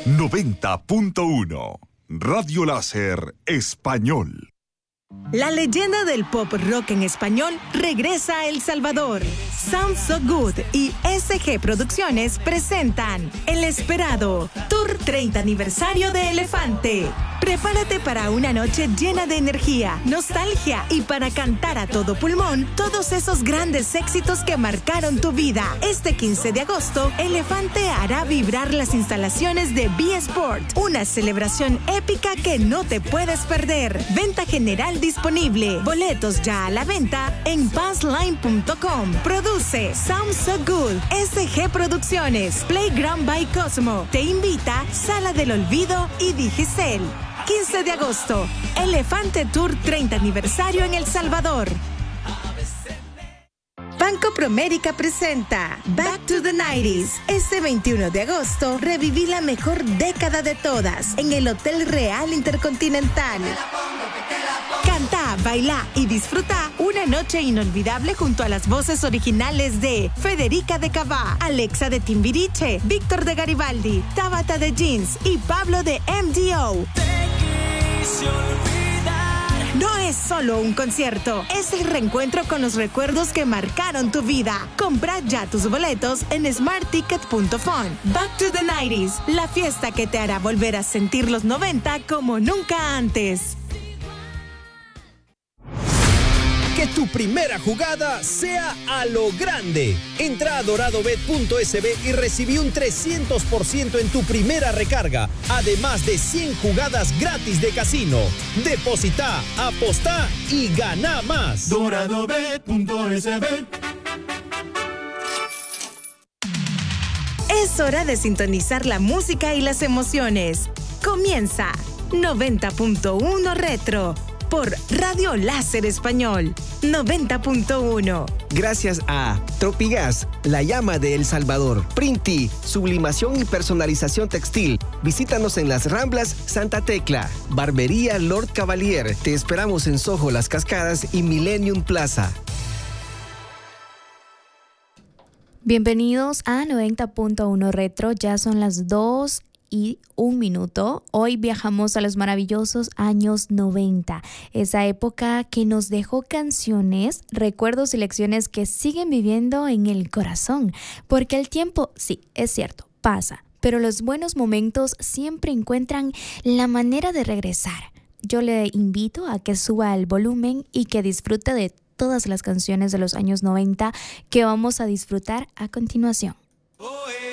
90.1 Radio Láser Español. La leyenda del pop rock en español regresa a El Salvador. Sound So Good y SG Producciones presentan el esperado Tour 30 Aniversario de Elefante. Prepárate para una noche llena de energía, nostalgia y para cantar a todo pulmón todos esos grandes éxitos que marcaron tu vida. Este 15 de agosto, Elefante hará vibrar las instalaciones de B-Sport, una celebración épica que no te puedes perder. Venta general disponible. Boletos ya a la venta en passline.com. Produce Sound So Good, SG Producciones, Playground by Cosmo. Te invita Sala del Olvido y Digicel. 15 de agosto, Elefante Tour 30 Aniversario en El Salvador. Banco Promérica presenta Back to the 90s. Este 21 de agosto, reviví la mejor década de todas en el Hotel Real Intercontinental. Canta, baila y disfruta una noche inolvidable junto a las voces originales de Federica de Cavá, Alexa de Timbiriche, Víctor de Garibaldi, Tabata de Jeans y Pablo de MDO. No es solo un concierto, es el reencuentro con los recuerdos que marcaron tu vida. Compra ya tus boletos en smartticket.fun. Back to the 90s, la fiesta que te hará volver a sentir los 90 como nunca antes. Que tu primera jugada sea a lo grande. Entra a doradobet.sb y recibí un 300% en tu primera recarga, además de 100 jugadas gratis de casino. Deposita, apostá y gana más. Doradobet.sb. Es hora de sintonizar la música y las emociones. Comienza 90.1 Retro por Radio Láser Español 90.1. Gracias a Tropigas, la llama de El Salvador, Printi, sublimación y personalización textil. Visítanos en Las Ramblas, Santa Tecla. Barbería Lord Cavalier. Te esperamos en Soho, Las Cascadas y Millennium Plaza. Bienvenidos a 90.1 Retro. Ya son las 2:01. Hoy viajamos a los maravillosos años 90, esa época que nos dejó canciones, recuerdos y lecciones que siguen viviendo en el corazón, porque el tiempo, sí, es cierto, pasa, pero los buenos momentos siempre encuentran la manera de regresar. Yo le invito a que suba el volumen y que disfrute de todas las canciones de los años 90 que vamos a disfrutar a continuación.